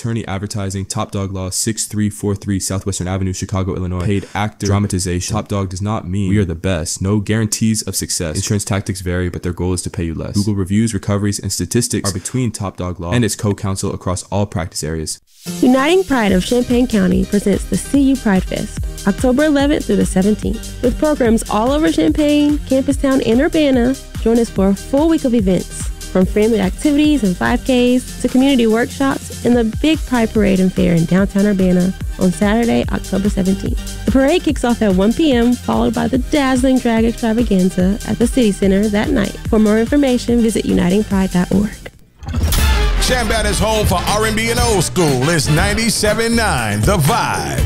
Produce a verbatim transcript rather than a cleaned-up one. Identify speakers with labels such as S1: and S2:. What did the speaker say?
S1: Attorney Advertising, Top Dog Law, sixty-three forty-three Southwestern Avenue, Chicago, Illinois. Paid actor, dramatization. Top Dog does not mean we are the best. No guarantees of success. Insurance tactics vary, but their goal is to pay you less. Google reviews, recoveries, and statistics are between Top Dog Law and its co-counsel across all practice areas.
S2: Uniting Pride of Champaign County presents the C U Pride Fest, October eleventh through the seventeenth. With programs all over Champaign, Campustown, and Urbana, join us for a full week of events, from family activities and five Ks to community workshops and the big Pride Parade and Fair in downtown Urbana on Saturday, October seventeenth. The parade kicks off at one p.m., followed by the dazzling drag extravaganza at the City Center that night. For more information, visit uniting pride dot org.
S3: Champaign is home for R and B and old school. It's ninety-seven point nine The Vibe.